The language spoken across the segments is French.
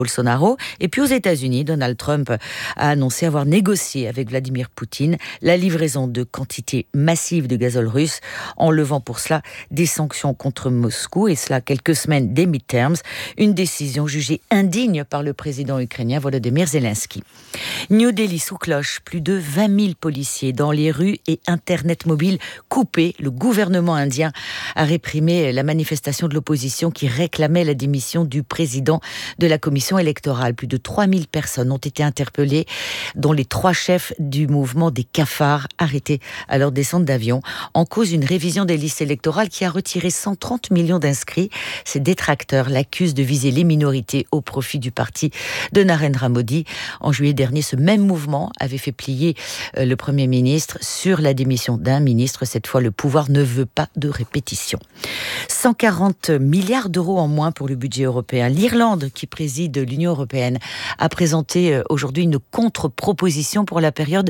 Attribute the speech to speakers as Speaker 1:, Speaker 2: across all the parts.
Speaker 1: Bolsonaro. Et puis aux États-Unis, Donald Trump a annoncé avoir négocié avec Vladimir Poutine la livraison de quantités massives de gazole russe, en levant pour cela des sanctions contre Moscou, et cela quelques semaines des midterms, une décision jugée indigne par le président ukrainien Volodymyr Zelensky. New Delhi sous cloche, plus de 20 000 policiers dans les rues et Internet mobile coupé. Le gouvernement indien a réprimé la manifestation de l'opposition qui réclamait la démission du président de la commission électorale. Plus de 3 000 personnes ont été interpellées, dont les 3 chefs du mouvement des cafards arrêtés à leur descente d'avion. En cause, une révision des listes électorales qui a retiré 130 millions d'inscrits. Ses détracteurs l'accusent de viser les minorités au profit du parti de Narendra Modi. En juillet dernier, ce même mouvement avait fait plier le Premier ministre sur la démission d'un ministre. Cette fois, le pouvoir ne veut pas de répétition. 140 milliards d'euros en moins pour le budget européen. L'Irlande, qui préside l'Union européenne, a présenté aujourd'hui une contre-proposition pour la période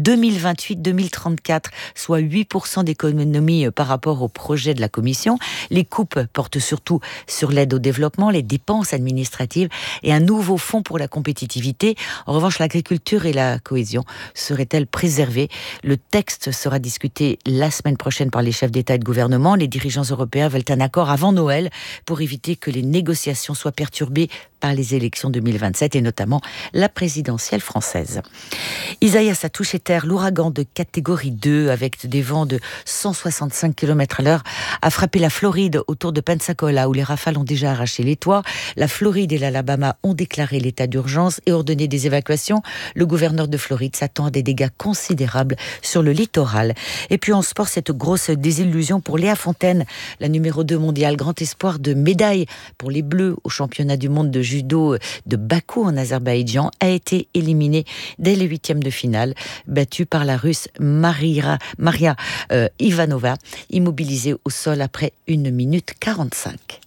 Speaker 1: 2028-2034, soit 8% d'économie par rapport au projet de la Commission. Les coupes portent surtout sur l'aide au développement, les dépenses administratives et un nouveau fonds pour la compétitivité. En revanche, l'agriculture et la cohésion seraient-elles préservées? Le texte sera discuté la semaine prochaine par les chefs d'État et de gouvernement. Les dirigeants européens veulent un accord avant Noël pour éviter que les négociations soient perturbées par les élections 2027 et notamment la présidentielle française. Isaias a touché terre. L'ouragan de catégorie 2 avec des vents de 165 km/h a frappé la Floride autour de Pensacola où les rafales ont déjà arraché les toits. La Floride et l'Alabama ont déclaré l'état d'urgence et ordonné des évacuations. Le gouverneur de Floride s'attend à des dégâts considérables sur le littoral. Et puis en sport, cette grosse désillusion pour Léa Fontaine, la numéro 2 mondiale, grand espoir de médaille pour les Bleus au championnat du monde de judo de Bakou en Azerbaïdjan, a été éliminée dès les 8e de finale, battue par la Russe Maria Ivanova, immobilisée au sol après 1 minute 45.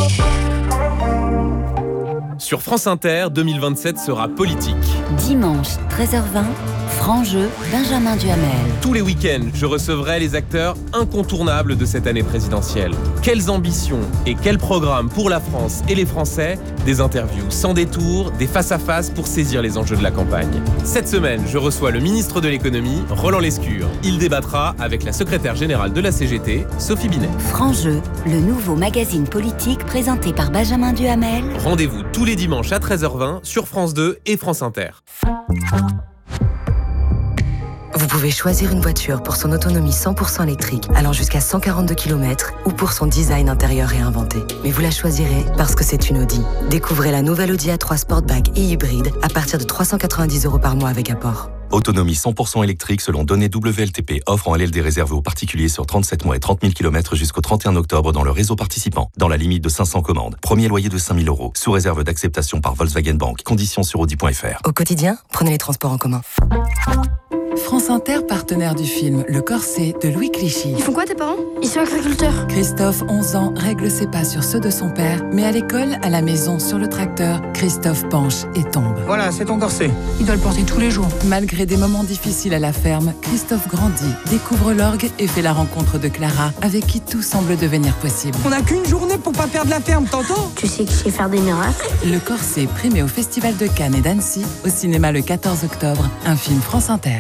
Speaker 2: Sur France Inter, 2027 sera politique.
Speaker 3: Dimanche, 13h20, franc jeu, Benjamin Duhamel.
Speaker 2: Tous les week-ends, je recevrai les acteurs incontournables de cette année présidentielle. Quelles ambitions et quels programmes pour la France et les Français? Des interviews sans détour, des face-à-face pour saisir les enjeux de la campagne. Cette semaine, je reçois le ministre de l'économie, Roland Lescure. Il débattra avec la secrétaire générale de la CGT, Sophie Binet.
Speaker 3: Franc jeu, le nouveau magazine politique présenté par Benjamin Duhamel.
Speaker 2: Rendez-vous tous les dimanches à 13h20 sur France 2 et France Inter.
Speaker 4: Vous pouvez choisir une voiture pour son autonomie 100% électrique, allant jusqu'à 142 km, ou pour son design intérieur réinventé. Mais vous la choisirez parce que c'est une Audi. Découvrez la nouvelle Audi A3 Sportback et hybride à partir de 390 € par mois avec apport.
Speaker 5: Autonomie 100% électrique selon données WLTP, offre en LLD réservée aux particuliers sur 37 mois et 30 000 km jusqu'au 31 octobre dans le réseau participant, dans la limite de 500 commandes. Premier loyer de 5 000 €, sous réserve d'acceptation par Volkswagen Bank. Conditions sur audi.fr.
Speaker 4: Au quotidien, prenez les transports en commun.
Speaker 6: France Inter, partenaire du film Le Corset de Louis Clichy.
Speaker 7: Ils font quoi tes parents? Ils sont agriculteurs.
Speaker 6: Christophe, 11 ans, règle ses pas sur ceux de son père, mais à l'école, à la maison, sur le tracteur, Christophe penche et tombe.
Speaker 8: Voilà, c'est ton corset.
Speaker 7: Il doit le porter tous les jours.
Speaker 6: Malgré des moments difficiles à la ferme, Christophe grandit, découvre l'orgue et fait la rencontre de Clara, avec qui tout semble devenir possible.
Speaker 8: On n'a qu'une journée pour pas perdre la ferme, t'entends?
Speaker 7: Tu sais que je sais faire des miracles.
Speaker 6: Le Corset, primé au Festival de Cannes et d'Annecy, au cinéma le 14 octobre, un film France Inter.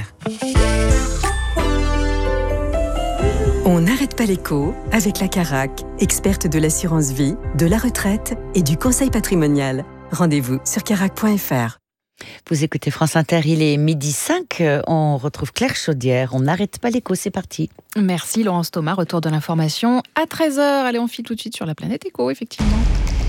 Speaker 9: On n'arrête pas l'écho avec la Carac, experte de l'assurance vie, de la retraite et du conseil patrimonial. Rendez-vous sur carac.fr.
Speaker 1: Vous écoutez France Inter, il est 12h05, on retrouve Claire Chaudière, on n'arrête pas l'écho, c'est parti.
Speaker 10: Merci Laurence Thomas, retour de l'information à 13h. Allez, on file tout de suite sur la planète écho, effectivement.